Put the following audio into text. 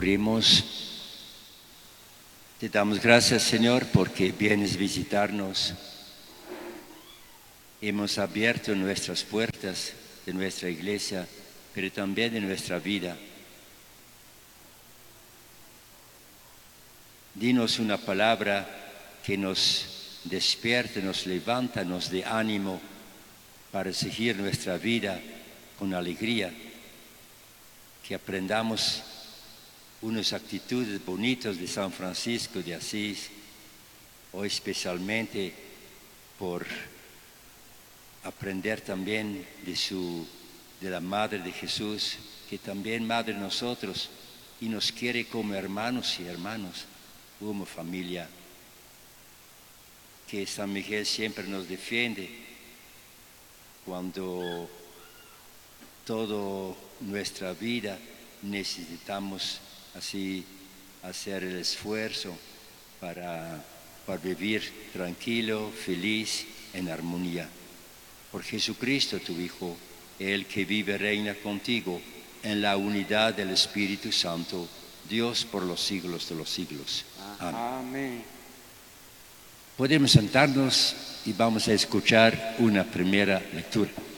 Oremos. Te damos gracias, Señor, porque vienes a visitarnos. Hemos abierto nuestras puertas de nuestra iglesia, pero también de nuestra vida. Dinos una palabra que nos despierte, nos levanta, nos dé ánimo para seguir nuestra vida con alegría. Que aprendamos unas actitudes bonitas de San Francisco de Asís, o especialmente por aprender también de la Madre de Jesús, que también Madre de nosotros y nos quiere como hermanos y hermanas, como familia. Que San Miguel siempre nos defiende cuando toda nuestra vida necesitamos así hacer el esfuerzo para vivir tranquilo, feliz, en armonía. Por Jesucristo, tu Hijo, el que vive y reina contigo en la unidad del Espíritu Santo, Dios por los siglos de los siglos. Amén. Amén. Podemos sentarnos y vamos a escuchar una primera lectura.